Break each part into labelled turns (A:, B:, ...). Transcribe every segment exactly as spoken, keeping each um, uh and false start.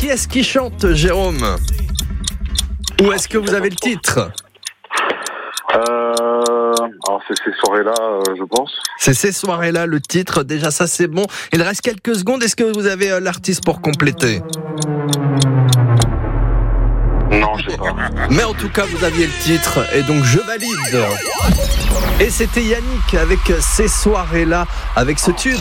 A: qui est-ce qui chante, Jérôme? Ou est-ce que vous avez le titre?
B: Euh, alors c'est ces soirées-là, euh, je pense.
A: C'est ces soirées-là, le titre. Déjà, ça c'est bon. Il reste quelques secondes. Est-ce que vous avez euh, l'artiste pour compléter?
B: Non, je sais pas.
A: Mais en tout cas, vous aviez le titre, et donc je valide. Et c'était Yannick avec ces soirées-là, avec ce tube.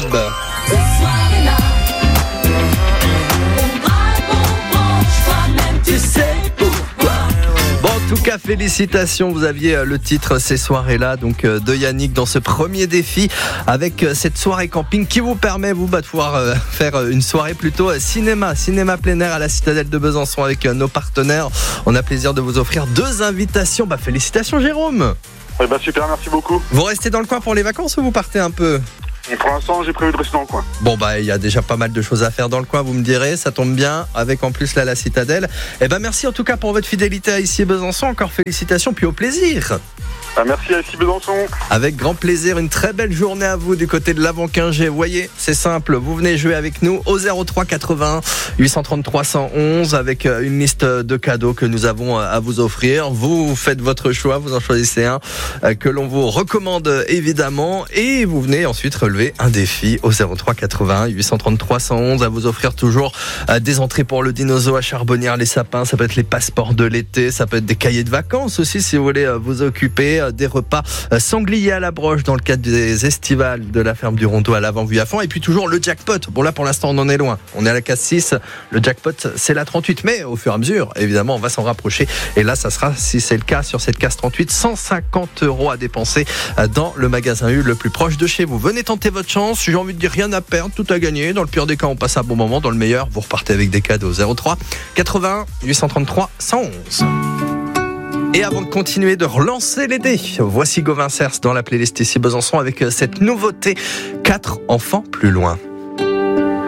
A: Tu sais pourquoi. Bon, en tout cas, félicitations. Vous aviez le titre ces soirées-là, donc de Yannick dans ce premier défi avec cette soirée camping qui vous permet vous bah, de pouvoir euh, faire une soirée plutôt cinéma, cinéma plein air à la Citadelle de Besançon avec euh, nos partenaires. On a plaisir de vous offrir deux invitations. Bah, félicitations, Jérôme.
B: Eh ben super, merci beaucoup.
A: Vous restez dans le coin pour les vacances ou vous partez un peu?
B: Et pour l'instant, j'ai prévu de rester dans le coin.
A: Bon bah il y a déjà pas mal de choses à faire dans le coin, vous me direz, ça tombe bien, avec en plus là la Citadelle. Eh ben merci en tout cas pour votre fidélité à ici Besançon, encore félicitations, puis au plaisir.
B: Ah, merci à ici Besançon.
A: Avec grand plaisir, une très belle journée à vous du côté de l'Avent quinze G. Vous voyez, c'est simple, vous venez jouer avec nous au zéro trois quatre-vingts huit cent trente-trois cent onze avec une liste de cadeaux que nous avons à vous offrir. Vous faites votre choix, vous en choisissez un que l'on vous recommande évidemment et vous venez ensuite relever un défi au zéro trois quatre-vingts huit cent trente-trois cent onze à vous offrir toujours des entrées pour le dinosaure à Charbonnières, les sapins, ça peut être les passeports de l'été, ça peut être des cahiers de vacances aussi si vous voulez vous occuper, des repas sangliers à la broche dans le cadre des estivales de la ferme du Rondeau à l'Avent-Vue à Fond et puis toujours le jackpot. Bon là pour l'instant on en est loin, on est à la case six, le jackpot c'est la trente-huit mais au fur et à mesure évidemment on va s'en rapprocher et là ça sera, si c'est le cas sur cette case trente-huit, cent cinquante euros à dépenser dans le magasin U le plus proche de chez vous. Venez tenter votre chance, j'ai envie de dire rien à perdre, tout à gagner. Dans le pire des cas on passe un bon moment, dans le meilleur vous repartez avec des cadeaux. Zéro trois quatre-vingts huit cent trente-trois cent onze. Et avant de continuer de relancer les dés, voici Gauvin Cers dans la playlist ici Besançon avec cette nouveauté, quatre enfants plus loin.